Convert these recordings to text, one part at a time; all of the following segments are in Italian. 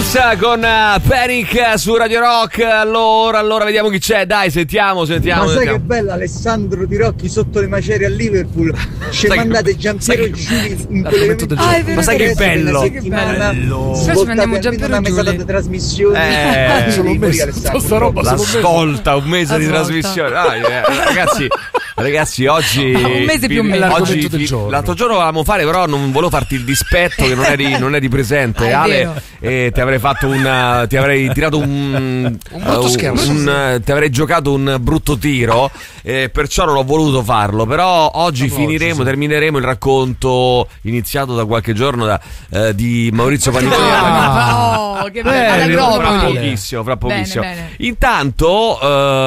Prince con Panic su Radio Rock. Allora vediamo chi c'è. Dai, sentiamo. Ma sai che bella Alessandro Di Rocchi sotto le macerie a Liverpool? Ci mandate Giampiero Giuli in quelle ma sai che bello? Ci mandiamo Giampiero Giuli una trasmissione. L'ascolta un mese di trasmissione. Ragazzi, oggi un mese più o meno. L'altro giorno volevamo fare, però non volevo farti il dispetto che non eri presente, Ale, e ti avrei fatto ti avrei tirato un brutto scherzo, ti avrei giocato un brutto tiro, perciò non ho voluto farlo. Però oggi termineremo il racconto iniziato da qualche giorno di Maurizio Panigliani. Che bello, fra pochissimo. Bene. Intanto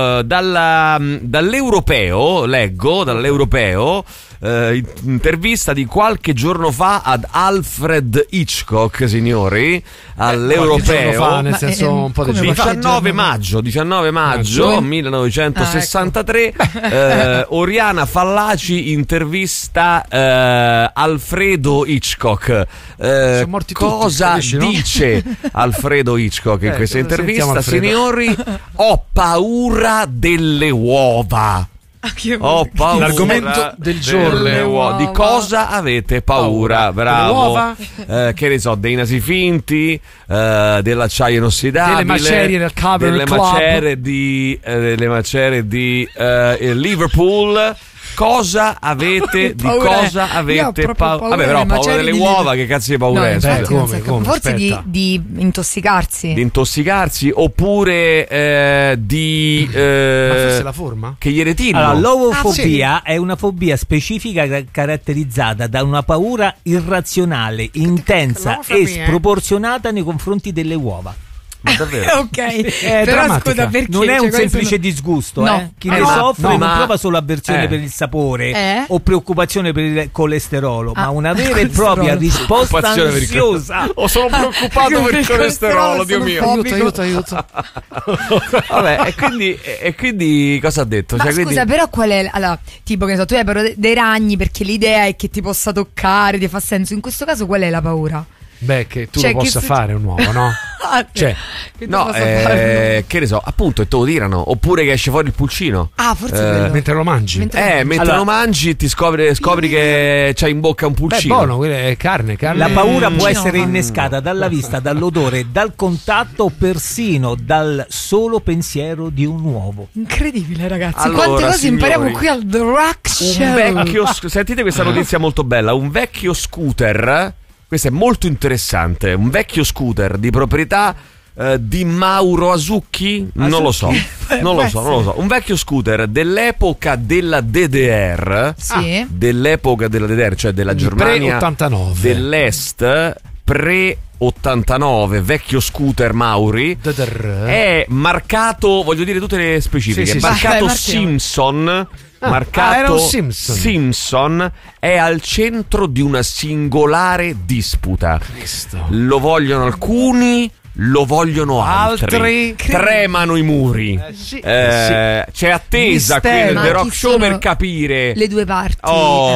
dall'Europeo intervista di qualche giorno fa ad Alfred Hitchcock, signori, all'Europeo, fa, nel senso un po' di 19 maggio 1963. Oriana Fallaci intervista Alfredo Hitchcock. Cosa dice Alfredo Hitchcock in questa intervista? Signori, ho paura delle uova. Ho paura. L'argomento del giorno. Di cosa avete paura? Bravo. Che ne so, dei nasi finti, dell'acciaio inossidabile, delle macerie del Cavern delle Club, macerie di Liverpool. Cosa avete paura? Vabbè, però paura delle uova, che cazzo di paura è? Come? Forse di intossicarsi. Di intossicarsi, oppure di ma forse la forma? Che gli retino. Allora, l'ovofobia è una fobia specifica caratterizzata da una paura irrazionale, intensa e sproporzionata nei confronti delle uova. Ma davvero? Ok, però scusa, perché non è un semplice disgusto, no. Chi ne soffre non prova solo avversione per il sapore o preoccupazione per il colesterolo, ma una vera e propria risposta ansiosa. Sono preoccupato per il colesterolo, Dio mio. Aiuto. Vabbè, e quindi cosa ha detto? Ma scusa, però qual è? Allora, tipo, che ne so, tu hai paura dei ragni perché l'idea è che ti possa toccare, ti fa senso. In questo caso qual è la paura? Beh, che tu lo possa fare un uovo, no? Che ne so, appunto, e te lo tirano. Oppure che esce fuori il pulcino. Forse mentre lo mangi. Mentre lo mangi ti scopri che c'hai in bocca un pulcino. Buono, quella è carne. La paura può essere innescata dalla vista, dall'odore, dal contatto o persino dal solo pensiero di un uovo. Incredibile, ragazzi. Allora, quante cose impariamo qui al The Rock Show. Sentite questa notizia molto bella. Un vecchio scooter. Questo è molto interessante. Un vecchio scooter di proprietà di Mauro Asucchi? Non lo so. Un vecchio scooter dell'epoca della DDR. Sì. Dell'epoca della DDR, cioè della Germania pre-89 dell'Est, pre-89, vecchio scooter Mauri. È marcato, voglio dire tutte le specifiche. Marcato Simpson. Marcato Simpson, è al centro di una singolare disputa. Lo vogliono alcuni, lo vogliono altri. Tremano i muri. C'è attesa qui nel The Rock Show per capire le due parti.